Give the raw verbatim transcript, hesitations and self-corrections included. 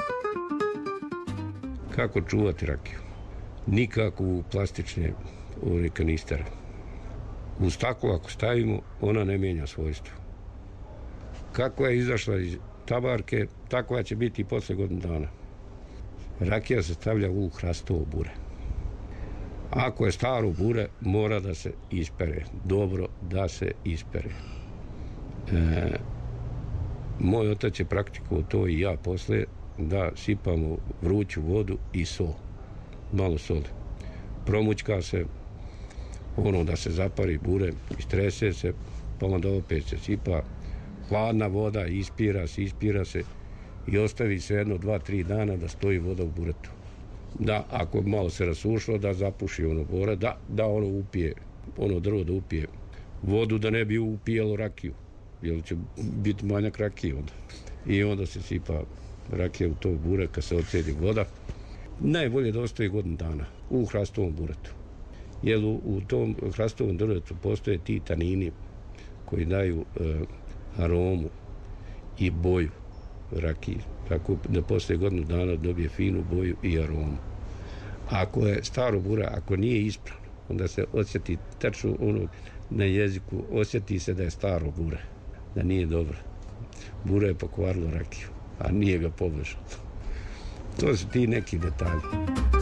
Kako čuvati rakiju? Nikako u plastične ove kanistere. U staklo ako stavimo, ona ne mijenja svojstvo. Kako je izašla iz tabarke, takva će biti i posle godinu dana. Rakija se stavlja u hrastovo bure. Ako je staro bure, mora da se ispere. Dobro da se ispere. E, moj otac je praktikovao to i ja posle, da sipamo vruću vodu i sol. Malo soli. Promućka se, ono da se zapari bure, istrese se, pa onda opet se sipa. Hladna voda, ispira se, ispira se i ostavi se jedno, dva, tri dana da stoji voda u buretu. Da, ako malo se rasušilo, da zapuši ono bora, da, da ono upije, ono drvo da upije vodu, da ne bi upijalo rakiju, jer će biti manjak rakije onda. I onda se sipa rakija u to bure kad se odsedi voda. Najbolje da ostaje godinu dana u hrastovom buretu. Jer u, u tom hrastovom buretu postoje ti tanini koji daju e, aromu i boju rakije. Tako da posle godinu dana dobije finu boju i aromu. Ako je staro bura, ako nije ispravno, onda se osjeti tačno ono na jeziku, osjeti se da je staro bure, da nije dobro. Bure je pokvarilo rakiju, a nije ga poboljšalo. To su ti neki detalji.